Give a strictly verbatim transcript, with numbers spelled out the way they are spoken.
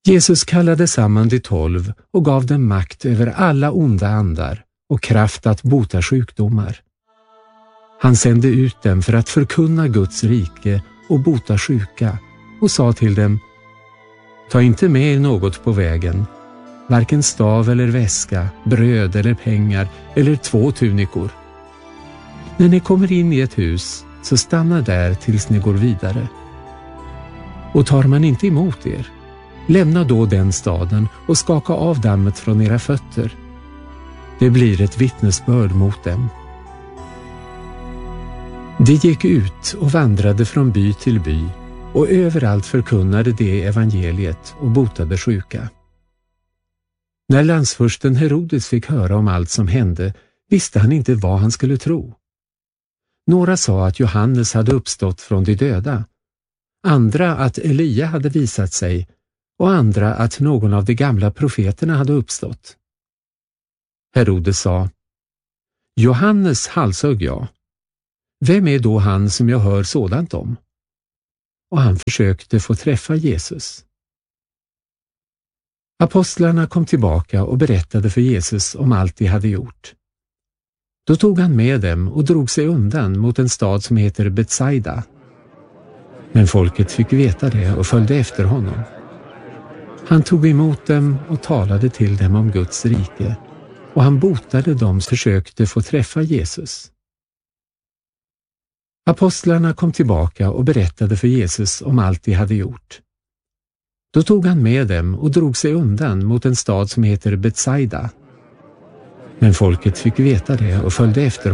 Jesus kallade samman de tolv och gav dem makt över alla onda andar och kraft att bota sjukdomar. Han sände ut dem för att förkunna Guds rike och bota sjuka och sa till dem: ta inte med er något på vägen, varken stav eller väska, bröd eller pengar eller två tunikor. När ni kommer in i ett hus så stanna där tills ni går vidare. Och tar man inte emot er, lämna då den staden och skaka av dammet från era fötter. Det blir ett vittnesbörd mot dem. De gick ut och vandrade från by till by och överallt förkunnade de evangeliet och botade sjuka. När landsfursten Herodes fick höra om allt som hände visste han inte vad han skulle tro. Några sa att Johannes hade uppstått från de döda, andra att Elia hade visat sig och andra att någon av de gamla profeterna hade uppstått. Herodes sa: Johannes halshögg jag. Vem är då han som jag hör sådant om? Och han försökte få träffa Jesus. Apostlarna kom tillbaka och berättade för Jesus om allt de hade gjort. Då tog han med dem och drog sig undan mot en stad som heter Betsaida. Men folket fick veta det och följde efter honom. Han tog emot dem och talade till dem om Guds rike, och han botade dem som försökte få träffa Jesus. Apostlarna kom tillbaka och berättade för Jesus om allt de hade gjort. Då tog han med dem och drog sig undan mot en stad som heter Betsaida. Men folket fick veta det och följde efter